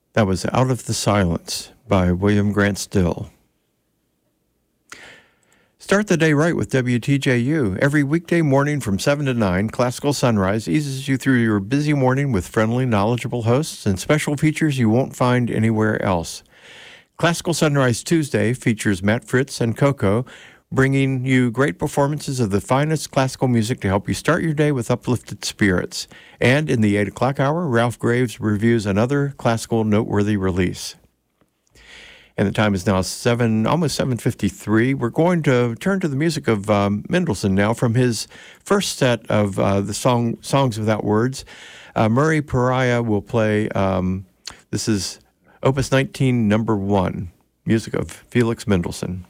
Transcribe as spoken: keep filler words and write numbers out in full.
That was Out of the Silence by William Grant Still. Start the day right with W T J U. Every weekday morning from seven to nine, Classical Sunrise eases you through your busy morning with friendly, knowledgeable hosts and special features you won't find anywhere else. Classical Sunrise Tuesday features Matt Fritz and Coco, bringing you great performances of the finest classical music to help you start your day with uplifted spirits. And in the eight o'clock hour, Ralph Graves reviews another classical noteworthy release. And the time is now seven, almost seven fifty-three. We're going to turn to the music of um, Mendelssohn now from his first set of uh, the song Songs Without Words. Uh, Murray Pariah will play, um, this is Opus nineteen, number one, music of Felix Mendelssohn.